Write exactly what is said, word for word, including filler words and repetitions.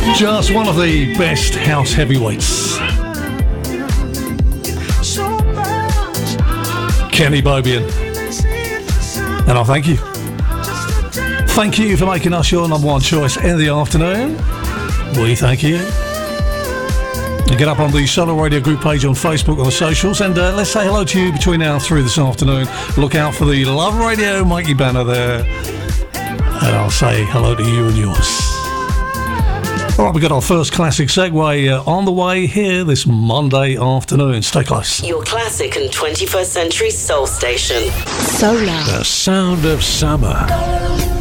Just one of the best house heavyweights. Kenny Bobien. And I thank you. Thank you for making us your number one choice in the afternoon. We thank you. You get up on the Solar Radio group page on Facebook on the socials, and uh, let's say hello to you between now and three this afternoon. Look out for the Love Radio Mikey banner there, and I'll say hello to you and yours. All right, we got our first classic segue uh, on the way here this Monday afternoon. Stay close. Your classic and twenty-first century soul station. Solar. The sound of summer.